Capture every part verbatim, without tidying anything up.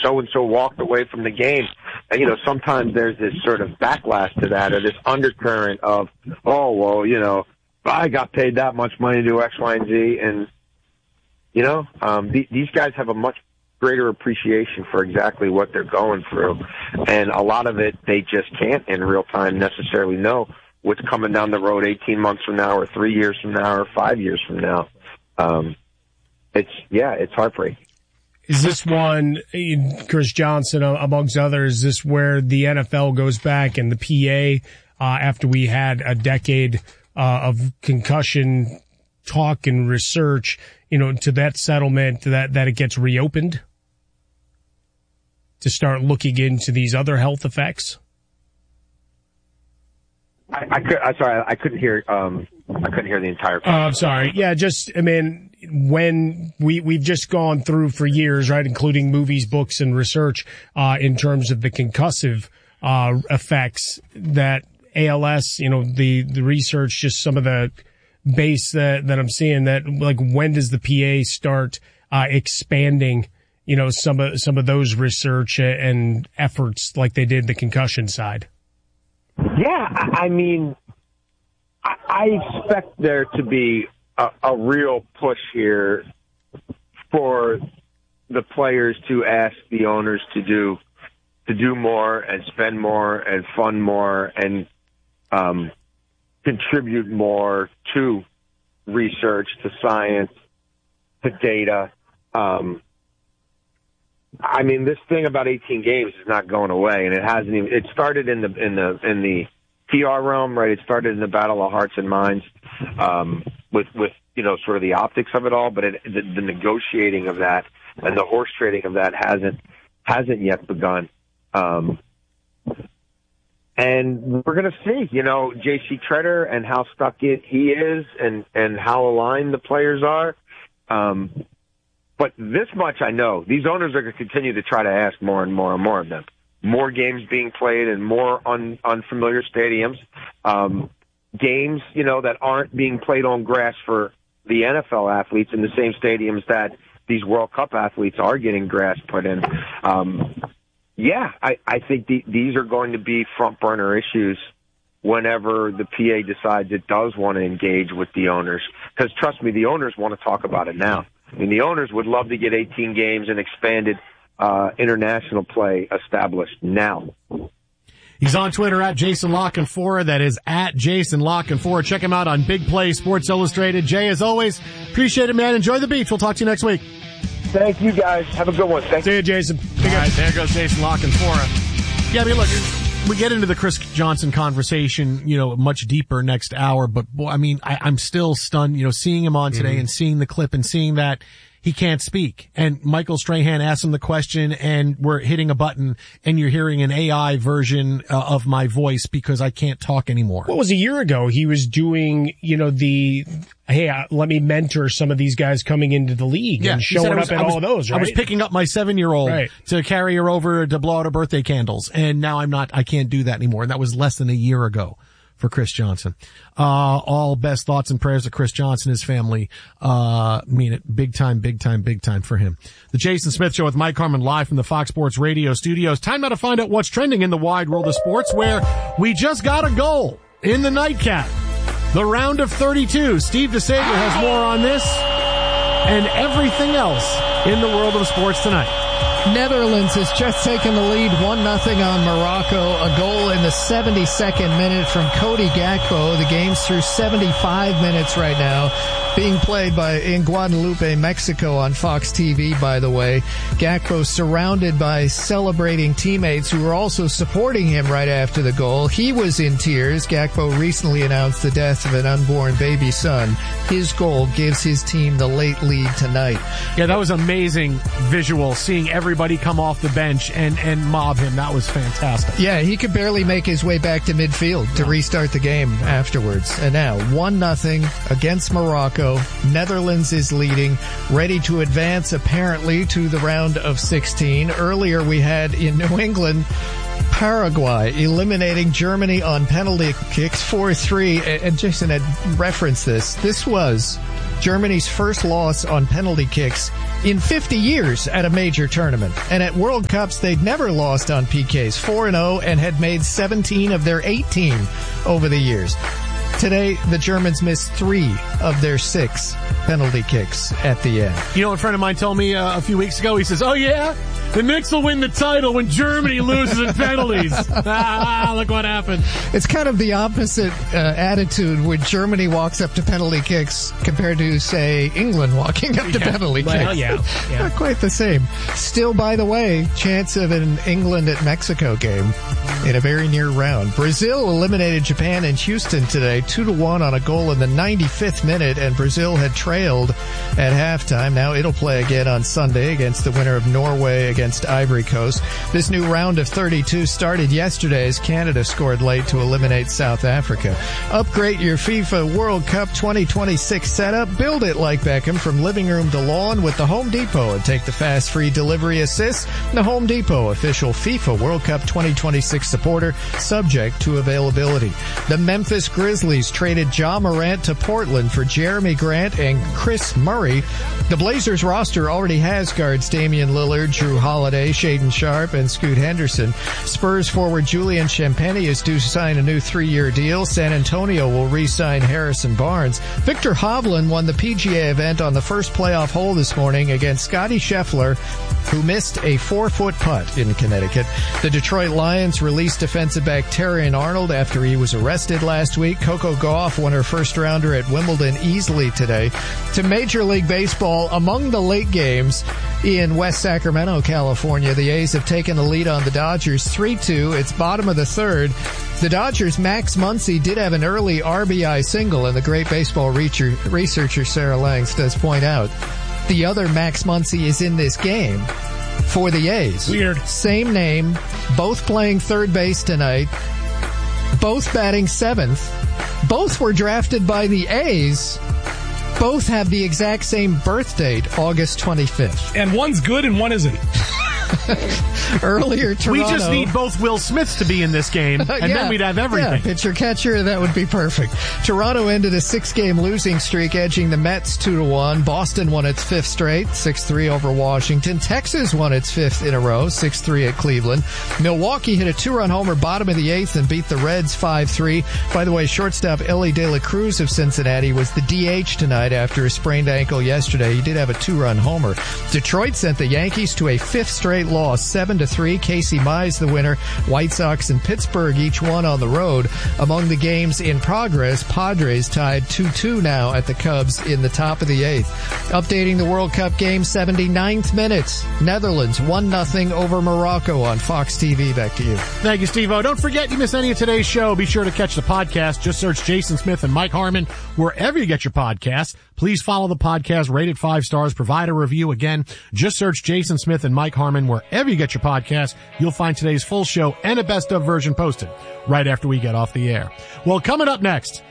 so-and-so walked away from the game. And, you know, sometimes there's this sort of backlash to that, or this undercurrent of, oh, well, you know, I got paid that much money to do X, Y, and Z. And, you know, um, th- these guys have a much greater appreciation for exactly what they're going through. And a lot of it, they just can't in real time necessarily know what's coming down the road eighteen months from now, or three years from now, or five years from now. Um, it's, yeah, it's heartbreaking. Is this one, Chris Johnson, amongst others, is this where the N F L goes back and the P A, uh, after we had a decade uh, of concussion talk and research, you know, to that settlement, that, that it gets reopened to start looking into these other health effects? I, I could, I'm sorry, I couldn't hear, um, I couldn't hear the entire question. Uh, I'm sorry. Yeah, just, I mean, when we, we've just gone through for years, right, including movies, books, and research, uh, in terms of the concussive, uh, effects that A L S, you know, the, the research, just some of the base that, that I'm seeing that, like, when does the P A start, uh, expanding, you know, some of, some of those research and efforts like they did the concussion side? Yeah, I mean, I, I expect there to be a, a real push here for the players to ask the owners to do to do more and spend more and fund more and um, contribute more to research, to science, to data. Um, I mean, this thing about eighteen games is not going away, and it hasn't even. It started in the in the in the P R realm, right? It started in the battle of hearts and minds, um, with with you know sort of the optics of it all, but it, the, the negotiating of that and the horse trading of that hasn't hasn't yet begun. Um, and we're going to see, you know, J C Treader and how stuck it he is, and and how aligned the players are. Um, But this much I know. These owners are going to continue to try to ask more and more and more of them. More games being played in more un, unfamiliar stadiums. Um, games, you know, that aren't being played on grass for the N F L athletes in the same stadiums that these World Cup athletes are getting grass put in. Um, yeah, I, I think the, these are going to be front burner issues whenever the P A decides it does want to engage with the owners. Because trust me, the owners want to talk about it now. I mean, the owners would love to get eighteen games and expanded uh, international play established now. He's on Twitter at Jason La Canfora. That is at Jason La Canfora. Check him out on Big Play Sports Illustrated. Jay, as always, appreciate it, man. Enjoy the beach. We'll talk to you next week. Thank you, guys. Have a good one. Thank See you, Jason. All right, there goes Jason La Canfora. Yeah, I mean, look, we get into the Chris Johnson conversation, you know, much deeper next hour, but boy, I mean, I, I'm still stunned, you know, seeing him on today mm-hmm. and seeing the clip and seeing that he can't speak. And Michael Strahan asked him the question, and we're hitting a button, and you're hearing an A I version uh, of my voice because I can't talk anymore. What was a year ago? He was doing, you know, the, hey, uh, let me mentor some of these guys coming into the league yeah, and showing was, up at was, all of those, right? I was picking up my seven-year-old right. to carry her over to blow out her birthday candles, and now I'm not, I can't do that anymore. And that was less than a year ago for Chris Johnson. Uh, all best thoughts and prayers to Chris Johnson, his family. Uh, mean it big time, big time, big time for him. The Jason Smith Show with Mike Harmon live from the Fox Sports Radio studios. Time now to find out what's trending in the wide world of sports, where we just got a goal in the nightcap. The round of thirty-two. Steve DeSager has more on this and everything else in the world of sports tonight. Netherlands has just taken the lead one nothing on Morocco. A goal in the seventy-second minute from Cody Gakpo. The game's through seventy-five minutes right now. Being played by in Guadalupe, Mexico on Fox T V, by the way. Gakpo surrounded by celebrating teammates who were also supporting him right after the goal. He was in tears. Gakpo recently announced the death of an unborn baby son. His goal gives his team the late lead tonight. Yeah, that was amazing visual, seeing everybody come off the bench and, and mob him. That was fantastic. Yeah, he could barely make his way back to midfield to restart the game afterwards. And now, one nothing against Morocco. Netherlands is leading, ready to advance apparently to the round of sixteen. Earlier we had in New England, Paraguay eliminating Germany on penalty kicks four three. And Jason had referenced this. This was Germany's first loss on penalty kicks in fifty years at a major tournament. And at World Cups, they'd never lost on P Ks, four and oh, and had made seventeen of their eighteen over the years. Today, the Germans missed three of their six penalty kicks at the end. You know, a friend of mine told me uh, a few weeks ago, he says, oh yeah, the Knicks will win the title when Germany loses in penalties. Ah, look what happened. It's kind of the opposite uh, attitude when Germany walks up to penalty kicks compared to, say, England walking up to yeah. penalty well, kicks. Yeah. yeah. Not quite the same. Still, by the way, chance of an England at Mexico game in a very near round. Brazil eliminated Japan in Houston today, two to one on a goal in the ninety-fifth minute, and Brazil had trailed at halftime. Now it'll play again on Sunday against the winner of Norway against Ivory Coast. This new round of thirty-two started yesterday as Canada scored late to eliminate South Africa. Upgrade your FIFA World Cup twenty twenty-six setup. Build it like Beckham from living room to lawn with the Home Depot and take the fast free delivery assist. The Home Depot, official FIFA World Cup twenty twenty-six supporter, subject to availability. The Memphis Grizzlies traded Ja Morant to Portland for Jeremy Grant and Chris Murray. The Blazers roster already has guards Damian Lillard, Drew Holiday, Shaedon Sharpe, and Scoot Henderson. Spurs forward Julian Champagny is due to sign a new three-year deal. San Antonio will re-sign Harrison Barnes. Victor Hovland won the P G A event on the first playoff hole this morning against Scotty Scheffler, who missed a four-foot putt in Connecticut. The Detroit Lions released defensive back Terrion Arnold after he was arrested last week. Coco Gauff won her first-rounder at Wimbledon easily today. To Major League Baseball, among the late games in West Sacramento, California, the A's have taken the lead on the Dodgers three two. It's bottom of the third. The Dodgers' Max Muncy did have an early R B I single, and the great baseball researcher Sarah Langs does point out the other Max Muncy is in this game for the A's. Weird. Same name, both playing third base tonight, both batting seventh, both were drafted by the A's, both have the exact same birth date, August twenty-fifth. And one's good and one isn't. Earlier, Toronto. We just need both Will Smiths to be in this game, and yeah, then we'd have everything. Yeah, pitcher catcher, that would be perfect. Toronto ended a six-game losing streak, edging the Mets two to one. Boston won its fifth straight, six three over Washington. Texas won its fifth in a row, six three at Cleveland. Milwaukee hit a two-run homer bottom of the eighth and beat the Reds five three. By the way, shortstop Ellie De La Cruz of Cincinnati was the D H tonight after a sprained ankle yesterday. He did have a two-run homer. Detroit sent the Yankees to a fifth straight loss, seven to three. Casey Mize the winner. White Sox and Pittsburgh each won on the road. Among the games in progress, Padres tied two two now at the Cubs in the top of the eighth. Updating the World Cup game, seventy-ninth minute. Netherlands one nothing over Morocco on Fox T V. Back to you. Thank you, Steve-O. Don't forget, you miss any of today's show, be sure to catch the podcast. Just search Jason Smith and Mike Harmon wherever you get your podcasts. Please follow the podcast, rate it five stars, provide a review. Again, just search Jason Smith and Mike Harmon wherever you get your podcast. You'll find today's full show and a best of version posted right after we get off the air. Well, coming up next,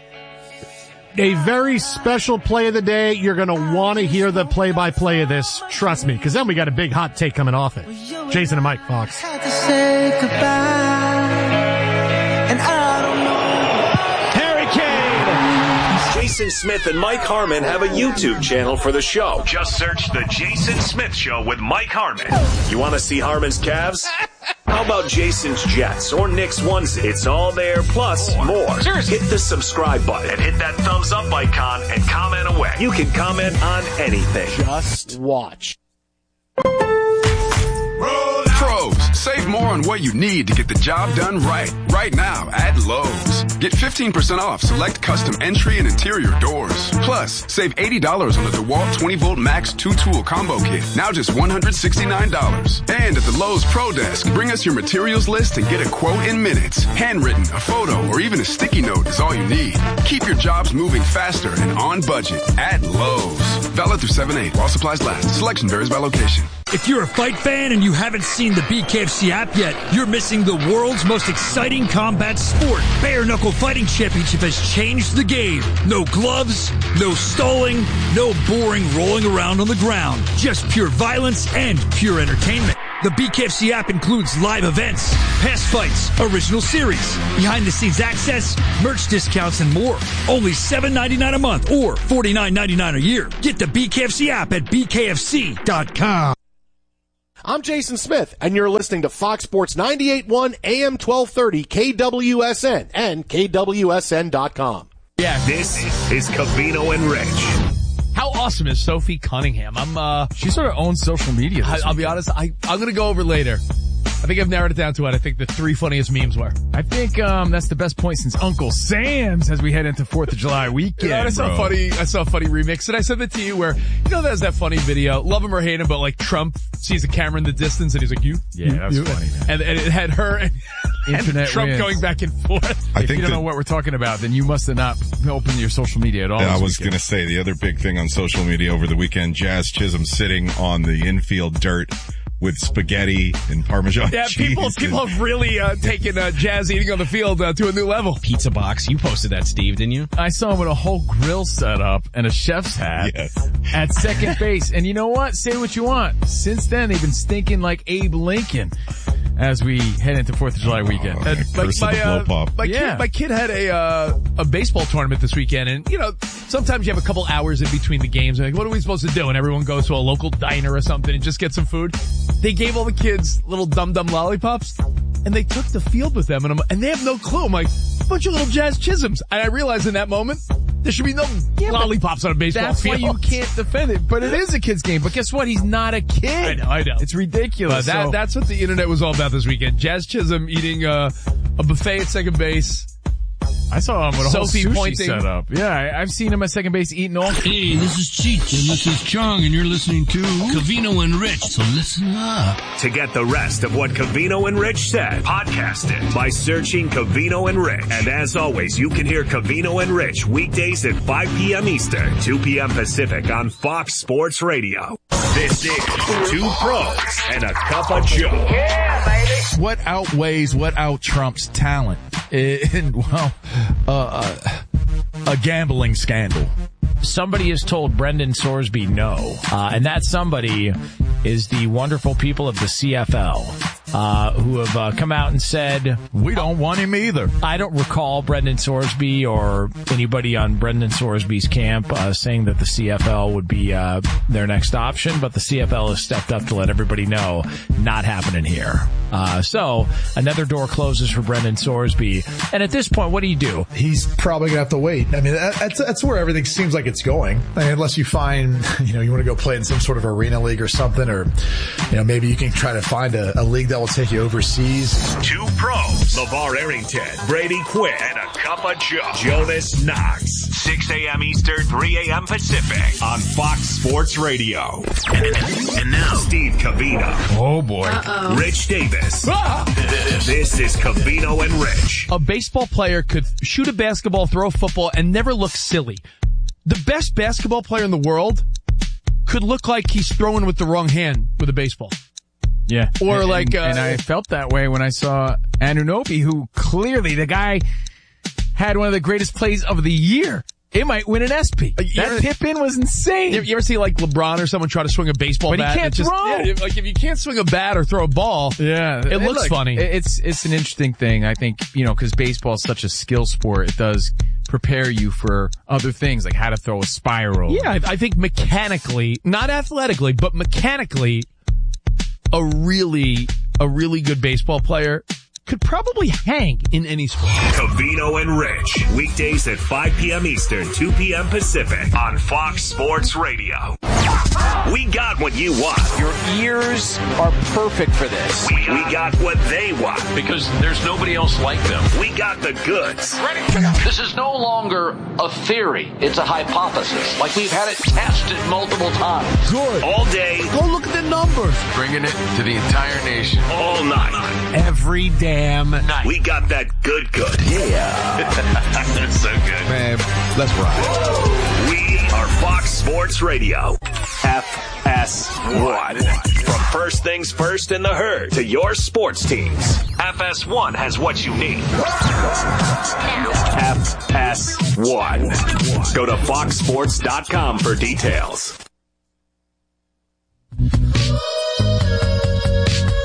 a very special play of the day. You're going to want to hear the play-by-play of this. Trust me, because then we got a big hot take coming off it. Jason and Mike, Fox. Had to say goodbye, and I don't know. Harry Kane! Jason Smith and Mike Harmon have a YouTube channel for the show. Just search The Jason Smith Show with Mike Harmon. You want to see Harmon's calves? How about Jason's Jets or Nick's onesie? It's all there, plus more. Seriously. Hit the subscribe button and hit that thumbs up icon and comment away. You can comment on anything. Just watch. Pros, save more on what you need to get the job done right. Right now at Lowe's. Get fifteen percent off select custom entry and interior doors. Plus, save eighty dollars on the DeWalt twenty volt Max two tool combo kit. Now just one hundred sixty-nine dollars. And at the Lowe's Pro Desk, bring us your materials list and get a quote in minutes. Handwritten, a photo, or even a sticky note is all you need. Keep your jobs moving faster and on budget at Lowe's. Valid through seven eight while supplies last. Selection varies by location. If you're a fight fan and you haven't seen the B K F C app yet, you're missing the world's most exciting combat sport. Bare Knuckle Fighting Championship has changed the game. No gloves, no stalling, no boring rolling around on the ground. Just pure violence and pure entertainment. The B K F C app includes live events, past fights, original series, behind-the-scenes access, merch discounts, and more. Only seven dollars and ninety-nine cents a month or forty-nine ninety-nine a year. Get the B K F C app at B K F C dot com. I'm Jason Smith, and you're listening to Fox Sports ninety-eight point one A M twelve thirty K W S N and K W S N dot com. Yeah, this is Covino and Rich. How awesome is Sophie Cunningham? I'm, uh, she sort of owns social media. I, I'll be honest. I, I'm going to go over later. I think I've narrowed it down to what I think the three funniest memes were. I think, um, that's the best point since Uncle Sam's as we head into fourth of July weekend. You know, I saw bro. a funny, I saw a funny remix, and I sent it to you where, you know, there's that funny video, love him or hate him, but like Trump sees a camera in the distance and he's like, you? Yeah, that's you? funny, man. And, and it had her and, Internet and Trump wins. going back and forth. I if think you don't know what we're talking about, then you must have not opened your social media at all. Yeah, I was going to say the other big thing on social media over the weekend, Jazz Chisholm sitting on the infield dirt with spaghetti and Parmesan yeah, cheese. people people have really uh, taken uh, Jazz eating on the field uh, to a new level. Pizza box. You posted that, Steve, didn't you? I saw him with a whole grill set up and a chef's hat yes. at second base. And you know what? Say what you want. Since then, they've been stinking like Abe Lincoln as we head into fourth of July weekend. Oh, Uh, like my, uh, my, yeah. kid, my kid had a uh, a baseball tournament this weekend, and you know sometimes you have a couple hours in between the games. And like, what are we supposed to do? And everyone goes to a local diner or something and just get some food. They gave all the kids little dum dum lollipops, and they took the field with them, and I'm, and they have no clue. I'm like, a bunch of little Jazz Chisholms, and I realized in that moment there should be no yeah, lollipops on a baseball that's field. That's why you can't defend it. But it is a kid's game. But guess what? He's not a kid. I know, I know. It's ridiculous. Uh, that, so. That's what the internet was all about this weekend. Jazz Chisholm eating uh, a buffet at second base. I saw him with a Sophie whole sushi pointing. setup. Yeah, I, I've seen him at second base eating all. Hey, this is Cheech, and this is Chung, and you're listening to Covino and Rich, so listen up. To get the rest of what Covino and Rich said, podcast it by searching Covino and Rich. And as always, you can hear Covino and Rich weekdays at five p.m. Eastern, two p.m. Pacific on Fox Sports Radio. This is Two Pros and a Cup of Joe. Yeah, baby. What outweighs what out Trump's talent? In, well, uh, uh, a gambling scandal. Somebody has told Brendan Sorsby no, uh, and that somebody is the wonderful people of the C F L, uh, who have uh, come out and said, we don't want him either. I don't recall Brendan Sorsby or anybody on Brendan Sorsby's camp uh, saying that the C F L would be uh, their next option, but the C F L has stepped up to let everybody know, not happening here. Uh, so another door closes for Brendan Sorsby. And at this point, what do you do? He's probably gonna have to wait. I mean, that's that's where everything seems like it's going. I mean, unless you find, you know, you want to go play in some sort of arena league or something, or, you know, maybe you can try to find a, a league that will take you overseas. Two pros, LeVar Arrington, Brady Quinn, and a cup of Joe, Jonas Knox. six a.m. Eastern, three a.m. Pacific on Fox Sports Radio. And now, Steve Covino. Oh, boy. Uh-oh. Rich Davis. Ah! This is Covino and Rich. A baseball player could shoot a basketball, throw a football, and never look silly. The best basketball player in the world could look like he's throwing with the wrong hand with a baseball. Yeah. Or and, like, uh, and I felt that way when I saw Anunoby, who clearly the guy had one of the greatest plays of the year. It might win an S P. Uh, that tip in was insane. You, you ever see like LeBron or someone try to swing a baseball but bat? But he can't just, throw. Yeah, like if you can't swing a bat or throw a ball, yeah, it, it looks look, funny. It's it's an interesting thing. I think, you know, because baseball is such a skill sport, it does prepare you for other things like how to throw a spiral. Yeah, I, I think mechanically, not athletically, but mechanically, a really a really good baseball player could probably hang in any sport. Covino and Rich, weekdays at five p.m. Eastern, two p.m. Pacific on Fox Sports Radio. We got what you want. Your ears are perfect for this. We, we got what they want. Because there's nobody else like them. We got the goods. Ready? This is no longer a theory. It's a hypothesis. Like we've had it tested multiple times. Good. All day. Go look at the numbers. Bringing it to the entire nation. All night. Every damn night. We got that good good. Yeah. That's so good. Man, let's ride. We are Fox Sports Radio. F S one. From first things first in the herd to your sports teams. F S one has what you need. F S one. Go to fox sports dot com for details.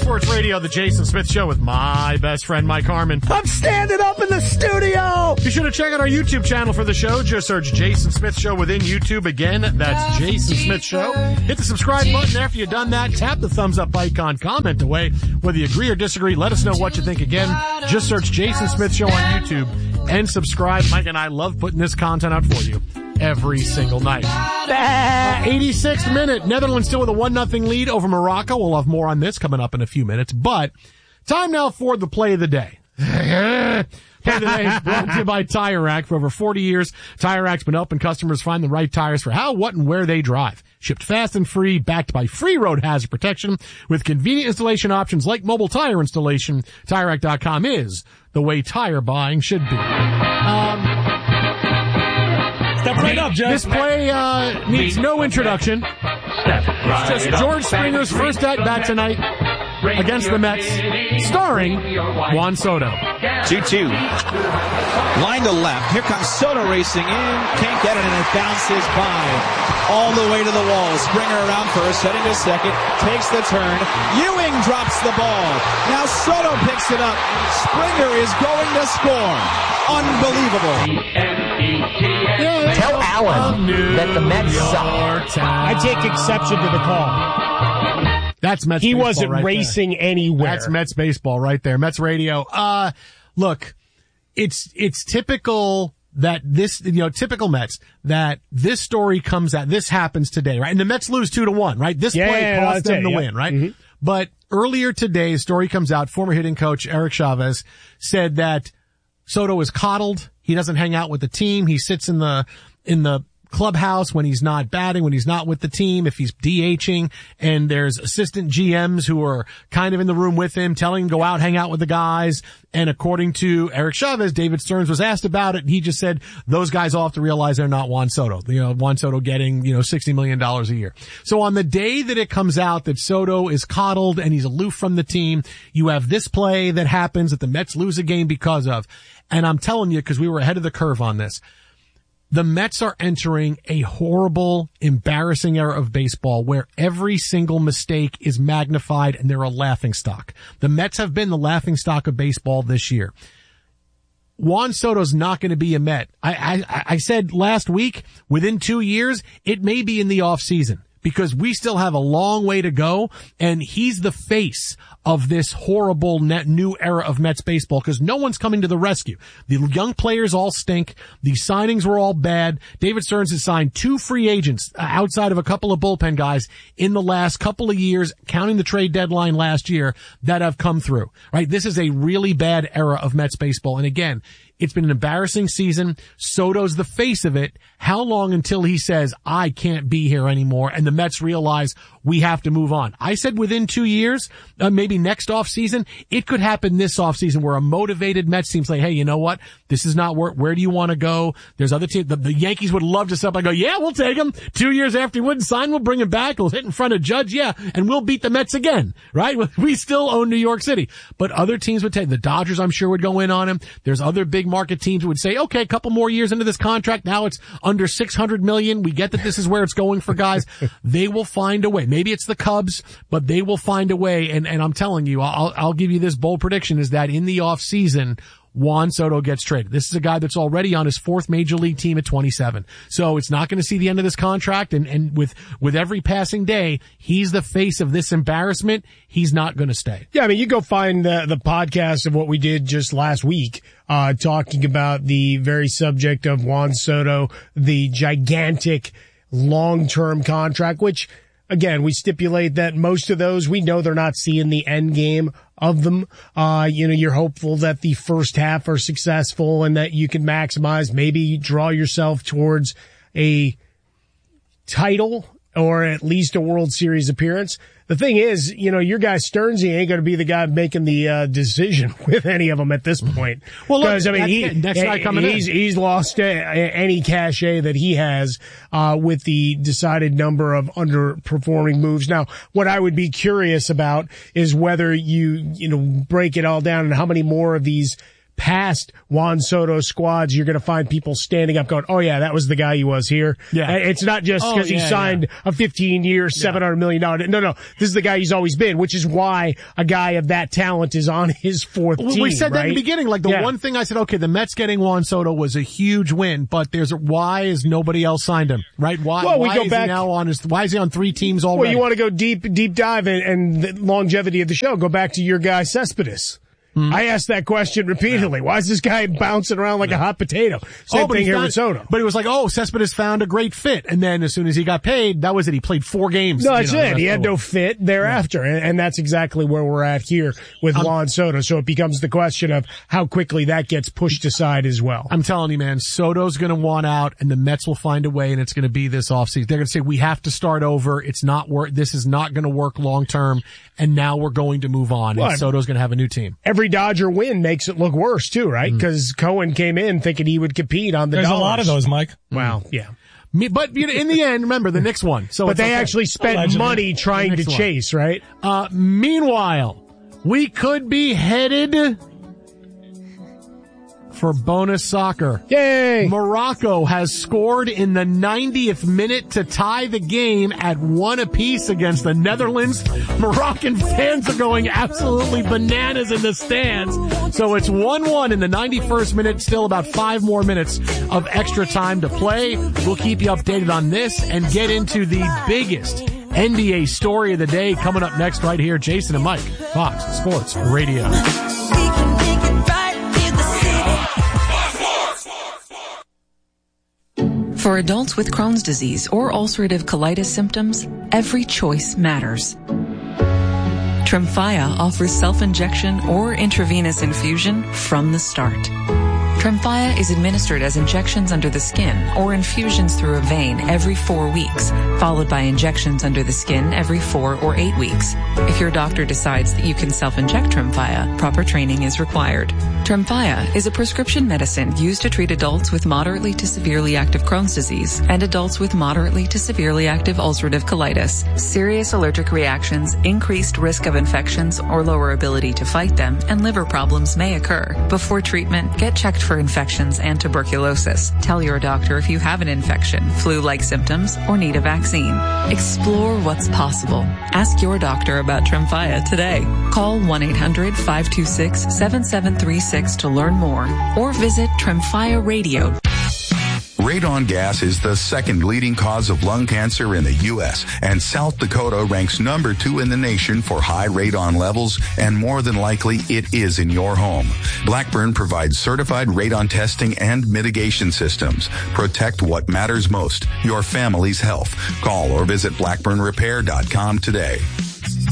Sports Radio, the Jason Smith Show with my best friend, Mike Harmon. I'm standing up in the studio. Be sure to check out our YouTube channel for the show. Just search Jason Smith Show within YouTube. Again, that's Jason Smith Show. Hit the subscribe button. After you've done that, tap the thumbs up icon. Comment away. Whether you agree or disagree, let us know what you think. Again, just search Jason Smith Show on YouTube and subscribe. Mike and I love putting this content out for you every single night. Uh, eighty-sixth minute. Netherlands still with a one nothing lead over Morocco. We'll have more on this coming up in a few minutes. But time now for the play of the day. Play of the day is brought to you by Tire Rack. For over forty years, Tire Rack's been helping customers find the right tires for how, what, and where they drive. Shipped fast and free, backed by free road hazard protection with convenient installation options like mobile tire installation. Tire Rack dot com is the way tire buying should be. Um, Step right up, Jeff. This play uh, needs no introduction. It's just George Springer's first at bat tonight against the Mets, starring Juan Soto. two two. Line to left. Here comes Soto racing in. Can't get it, and it bounces by all the way to the wall. Springer around first, heading to second. Takes the turn. Ewing drops the ball. Now Soto picks it up. Springer is going to score. Unbelievable. Yeah, Tell Alan that the Mets suck. I take exception to the call. That's Mets He baseball wasn't right racing there. anywhere. That's Mets baseball right there. Mets radio. Uh, look, it's, it's typical that this, you know, typical Mets, that this story comes out, this happens today, right? And the Mets lose two to one, right? This yeah, play yeah, cost them it, the yeah. win, right? Mm-hmm. But earlier today, a story comes out, former hitting coach Eric Chavez said that Soto is coddled. He doesn't hang out with the team. He sits in the, in the clubhouse when he's not batting, when he's not with the team, if he's DHing, and there's assistant G Ms who are kind of in the room with him, telling him to go out, hang out with the guys. And according to Eric Chavez, David Stearns was asked about it, and he just said those guys all have to realize they're not Juan Soto. You know, Juan Soto getting, you know, sixty million dollars a year. So on the day that it comes out that Soto is coddled and he's aloof from the team, you have this play that happens that the Mets lose a game because of. And I'm telling you, because we were ahead of the curve on this, the Mets are entering a horrible, embarrassing era of baseball where every single mistake is magnified and they're a laughingstock. The Mets have been the laughingstock of baseball this year. Juan Soto's not going to be a Met. I, I, I said last week, within two years, it may be in the off season, because we still have a long way to go, and he's the face of this horrible net new era of Mets baseball, because no one's coming to the rescue. The young players all stink. The signings were all bad. David Stearns has signed two free agents outside of a couple of bullpen guys in the last couple of years, counting the trade deadline last year, that have come through, right? This is a really bad era of Mets baseball. And again, it's been an embarrassing season. Soto's the face of it. How long until he says, I can't be here anymore, and the Mets realize we have to move on? I said within two years, uh, maybe next off season. It could happen this off season where a motivated Mets team's like, hey, you know what? This is not where, where do you want to go? There's other teams. The, the Yankees would love to step up and go, yeah, we'll take him. Two years after he wouldn't sign, we'll bring him back. We'll hit in front of Judge. Yeah. And we'll beat the Mets again, right? We still own New York City, but other teams would take, the Dodgers, I'm sure, would go in on him. There's other big market teams who would say, okay, a couple more years into this contract. Now it's under six hundred million. We get that this is where it's going for guys. They will find a way. Maybe it's the Cubs, but they will find a way. And, and I'm telling you, I'll, I'll give you this bold prediction, is that in the off season, Juan Soto gets traded. This is a guy that's already on his fourth major league team at twenty-seven. So it's not going to see the end of this contract. And, and with, with every passing day, he's the face of this embarrassment. He's not going to stay. Yeah. I mean, you go find the, the podcast of what we did just last week, uh, talking about the very subject of Juan Soto, the gigantic long-term contract, which, again, we stipulate that most of those, we know they're not seeing the end game of them. Uh, you know, you're hopeful that the first half are successful and that you can maximize, maybe draw yourself towards a title or at least a World Series appearance. The thing is, you know, your guy Stearnsy ain't going to be the guy making the uh, decision with any of them at this point. Well, look, because I mean, he, next guy coming he's, in. he's lost uh, any cachet that he has uh, with the decided number of underperforming moves. Now, what I would be curious about is whether you, you know, break it all down and how many more of these past Juan Soto's squads, you're going to find people standing up going, oh yeah, that was the guy he was here. Yeah. It's not just because oh, he yeah, signed yeah. a fifteen year, seven hundred million dollars. No, no. This is the guy he's always been, which is why a guy of that talent is on his fourth well, team. We said right? that in the beginning. Like the yeah. one thing I said, okay, the Mets getting Juan Soto was a huge win, but there's a, why is nobody else signed him, right? Why, well, we why go is back, he now on his, why is he on three teams already? Well, you want to go deep, deep dive and, and the longevity of the show. Go back to your guy Cespedes. Mm-hmm. I asked that question repeatedly. Why is this guy bouncing around like a hot potato? Same oh, thing here found, with Soto. But it was like, oh, Cespedes found a great fit. And then as soon as he got paid, that was it. He played four games. No, that's you know, it. He had no fit thereafter. Yeah. And, and that's exactly where we're at here with um, Juan Soto. So it becomes the question of how quickly that gets pushed aside as well. I'm telling you, man, Soto's going to want out and the Mets will find a way, and it's going to be this offseason. They're going to say, we have to start over. It's not work. This is not going to work long term. And now we're going to move on. What? And Soto's going to have a new team. Every Dodger win makes it look worse too, right? Because mm. Cohen came in thinking he would compete on the There's dollars. a lot of those, Mike. Wow, mm. yeah. Me, but you know, in the end, remember the Knicks won. So but they okay. actually spent Allegedly. money trying to chase, won. right? Uh, meanwhile, we could be headed for bonus soccer. Yay! Morocco has scored in the ninetieth minute to tie the game at one apiece against the Netherlands. Moroccan fans are going absolutely bananas in the stands. So it's one one in the ninety-first minute, still about five more minutes of extra time to play. We'll keep you updated on this and get into the biggest N B A story of the day coming up next right here. Jason and Mike, Fox Sports Radio. For adults with Crohn's disease or ulcerative colitis symptoms, every choice matters. Tremfya offers self-injection or intravenous infusion from the start. Tremfya is administered as injections under the skin or infusions through a vein every four weeks, followed by injections under the skin every four or eight weeks. If your doctor decides that you can self-inject Tremfya, proper training is required. Tremfya is a prescription medicine used to treat adults with moderately to severely active Crohn's disease and adults with moderately to severely active ulcerative colitis. Serious allergic reactions, increased risk of infections or lower ability to fight them, and liver problems may occur. Before treatment, get checked for infections and tuberculosis. Tell your doctor if you have an infection, flu-like symptoms, or need a vaccine. Explore what's possible. Ask your doctor about Tremfya today. Call one eight hundred five two six seven seven three six to learn more or visit Tremfya Radio. Radon gas is the second leading cause of lung cancer in the U S, and South Dakota ranks number two in the nation for high radon levels, and more than likely it is in your home. Blackburn provides certified radon testing and mitigation systems. Protect what matters most, your family's health. Call or visit blackburn repair dot com today.